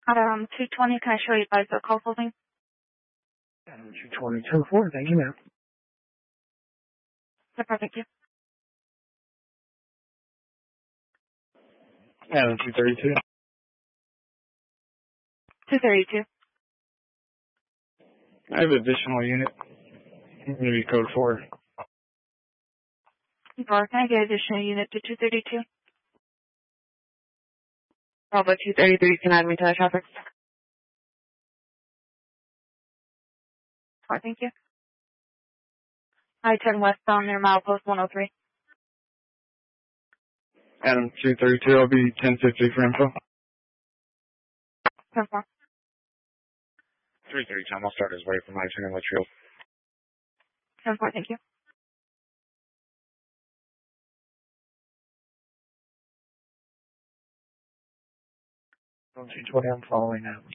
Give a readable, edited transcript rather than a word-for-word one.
Adam 220, can I show you guys the call holding? Adam 220, 10-4, thank you, ma'am. No problem, thank you. Adam 232. 232. I have an additional unit. Maybe code 4. Can I get additional unit to 232? Bravo 233, can add me to the traffic? Alright, thank you. I-10 westbound near milepost 103. Adam 232, I'll be 1050 for info. 10-4. 330 time, I'll start his way from I-10 and Litchfield. 10-4, thank you. 220, I'm following now.